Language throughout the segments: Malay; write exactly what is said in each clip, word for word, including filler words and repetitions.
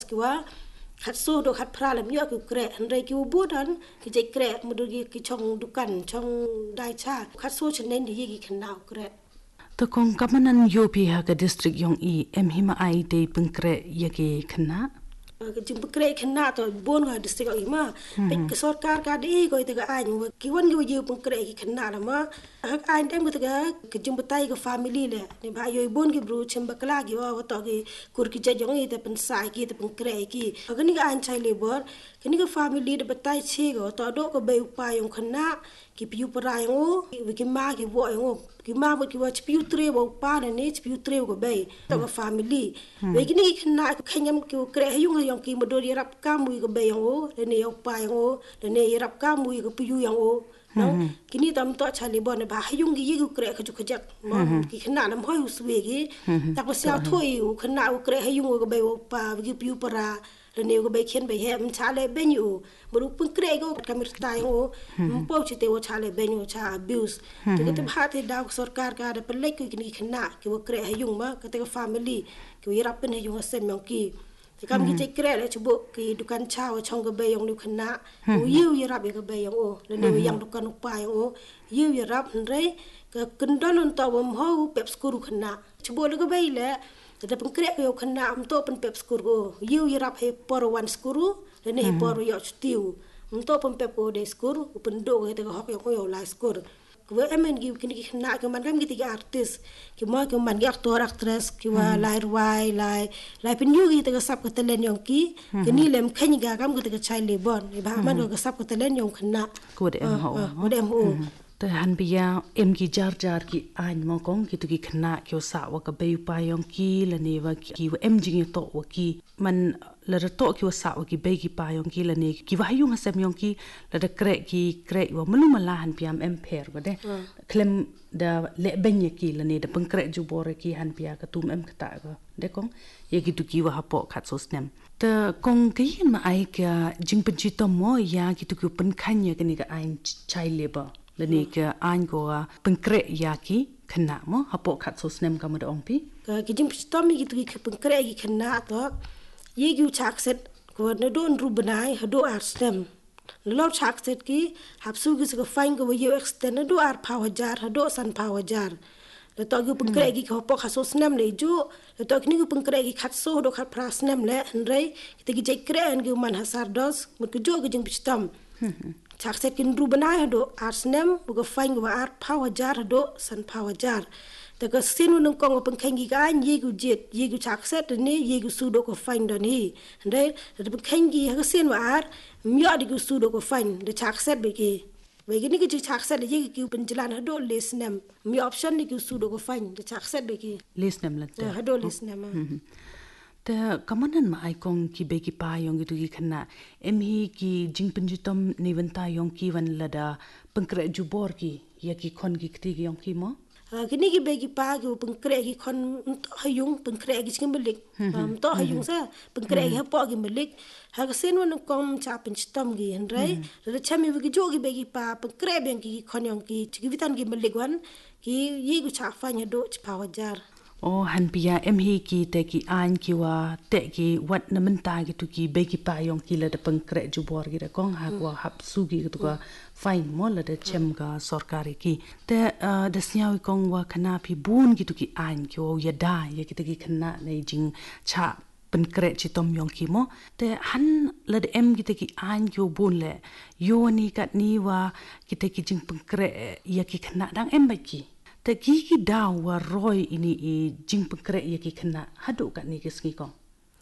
kiwa khat so do khat pra lam yo ku kre handai ki bu dan ki je kre mu do ki chong dukan chong dai cha khat so chnen di gi khnau kre to kong kamanan yo pi ha ka district yong i em hima ai de pengkre ya ki khna ke jing pengkre khna to bon ga district i ma pe ke sarkar ka di ko te ga ai ki won gi yu pengkre ki khna la ma ha ai dem ko te ga ke jing batai ga family le ni ba yo bon gi bru chim bakla gi wa to gi kur ki je yong i te pen sai ki te pengkre ki ga ni ga an chai le bor ke ni ga family de batai che go to do ko be pa yong khna ki piu para yong o ki ma ki wo yong o ki ma bo ki wa piu tre bo pa ne piu tre go be to ga family we ki ni khna khanyam ki kre yung yong ki mo do rap ka mu go be yong o ne yo pa yong o ne rap ka mu go piu yong o no ki ni tam to chali bo ne ba yung gi gi kre khju khjak mo ki khna nam hoi uswe gi ta ko sia thoi u khna u kre yung go be o pa gi piu para ne go be khen be hem chale ben yu buru pun kre go kamir tai o po chite o chale ben yu cha abuse to ke ba te da sarkar ka de pelek ki ni khna ki wo kre yung ma ka te family ki rap pen yung sem yong ki ki kam ki te kre le chubo ki dukan cha o chong go be yong ni khna o yu yi rap go be yong o ne yang dukan pa yong o yu yi rap re ka kendon on ta bom ho pep skuru khna chubo le go be leแต่เป็นเกลียวขนาดมันโตเป็นเป๊ปสกูร์ยูยรับให้ปอร์วันสกูร์และนี่ให้ปอร์ยอดสติวมันโตเป็นเป๊ปโอเดสกูร์เป็นโดกให้แต่ก็ฮอกยังคงอยู่ไลสกูร์ก็ว่าเอ็มเอ็นกิวกินกิขนาดก็มันก็มีที่อาร์ติสก็มันก็มันก็ตัวรักเทรสก็ว่าไลร์ไวไลไลเป็นยูกิแต่ก็ซับก็เตลนยองกีก็นี่เลยมันแค่ยังก็มันก็แต่ก็ใช้เลบอนไอ้บ้ามันก็ซับก็เตลนยองขนาดก็เดมโฮก็เดมโฮแต่ฮันเบียเอ็มกีจาร์จาร์กีอันมองกงกีตุกีขณะเกี่ยวสาวกับเบย์ปายองกีและนี่ว่ากีว่าเอ็มจิงโตว่ากีมันละระโตกีว่าสาวกีเบย์กีปายองกีและนี่กีว่าให้ยุ่งกับเซมยองกีละระเกรกีเกรว่ามันรู้มาลาฮันเบียมเอ็มเพร์ก็ได้เคลมเดาเละเบนยกีและนี่เดาเพิ่งเกรจูบอร์กีฮันเบียกับตุ้มเอ็มขตาก็ได้กงยากีตุกีว่าฮับปอขัดโซสเนมแต่กงกีนมาไอ้กะจิงเป็นจิตมอยากีตุกีเป็นขันยากันนี่ก็ไอ้ใช้เลบและนี่ก็อ่านก็เป็นเกรยากีขนาดมั้งฮับปอขัดโซสเนมก็มาดองพี่ก็กิจมิตรมีกิจกิจเป็นเกรยขนาดตัวยี่กิวชักเสร็จก็นโดนรูปนายฮัดโดอาร์สเนมแล้วชักเสร็จกี้ฮับสู้กิจก็ฟังก็ว่ายูเอ็กซ์เทนนโดอาร์พาวจาร์ฮัดโดซันพาวจาร์แล้วตอนกิวเป็นเกรยกี้เขาปอขัดโซสเนมเลยจูแล้วตอนนี้กิวเป็นเกรยกี้ขัดโซโดขัดพราสเนมเลยอันไรกิจกิจเกรยอันกิวมันฮัสซาร์ดอสมันก็จูกิจมิตรชักเสร็จกินรูปนายฮัดโดอาร์สเนมบุกฟังก็ว่าอาร์พาวจาร์ฮัดโดซันพาวจาร์แต่ก็เส้นวันนึงกองก็เป็นแข่งกี่กันยี่กูเจ็ดยี่กูชักเสร็จนี่ยี่กูสู้ดก็ฟันตอนนี้ได้แต่เป็นแข่งกี่ก็เส้นว่าอาร์มีอะไรกูสู้ดก็ฟันได้ชักเสร็จไปกี่ไปกี่นี่ก็จะชักเสร็จยี่กูเป็นจลานฮัดโดเลสเนมมีออปชั่นนี่กูสู้ดก็ฟันได้ชักเสร็จไปกี่เลสเนมละฮัดโดเลสเนมแต่ก็มันนั่นมาไอ้กงกีเบกิปายองกิตุกีขณะเอ็มฮีกีจิงเป็นจุดตอมในวันตายองกีวันละดาเป็นเกรจูบอร์กียากีคนกีคตีกียองกีมั้ง kini ki bagi pagi pengkrek ki kon hayung pengkrek ki sing belik am to hayung sa pengkrek ki po ki belik ha ka sen wan kom cha pen stom gi henrai re chami ki jo ki bagi pa pengkrek ben ki kon yong ki ki vitan ki belik wan ki yi ku cha fa nya do cha wajar oh han pia em hi ki te ki an ki wa te ki wat na men ta ki tu ki bagi pa yong ki la de pengkrek ju bor ki da kong ha kwa hap su ki tu ka fine mo la de chem ga sarkari ki te de snyau kong wa khana phi bun ki tu ki an ki o ya da ya ki te ki khana nei jing cha pen kre chi tom yong ki mo te han la de em ki te ki an ki o bun le yo ni kat ni wa ki te ki jing pen kre ya ki khana dang em ba ki te ki ki da wa roi ini i jing pen kre ya ki khana hadu kat ni ki ski kong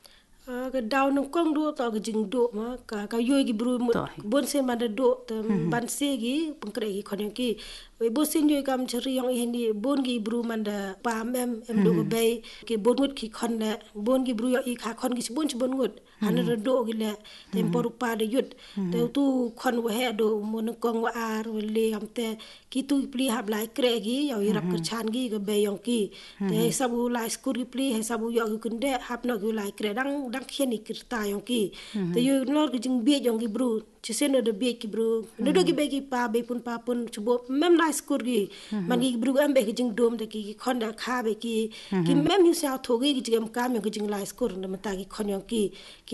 ka daw nang kong do ta ka jing do ma ka ka yoy gi bru bon sen ma do ta ban se gi pengkre gi khon ki we bo sen yoy kam chri yong hen di bon gi bru man da pa mem em do ko bay ki bon ngut ki khon la bon gi bru yo i kha khon gi bon bon ngut han da do gi le tem por pa de yut te tu khon wa he do mo nang kong wa ar we le am te ki tu pli hab lai kre gi yo i rap ka chan gi ga bay yong ki te sabu lai skur gi pli he sabu yo gi kun de hab no gi lai kre dang dang khen ni kirta yong ki te yo nor gi jing be yong gi bru ci sen do be ki bru no do gi be ki pa be pun pa pun chubo mem lai skur gi man gi bru am be gi jing dom de ki khon da kha be ki ki mem yu sa tho gi gi jing kam yo gi jing lai skur na ma ta gi khon yong ki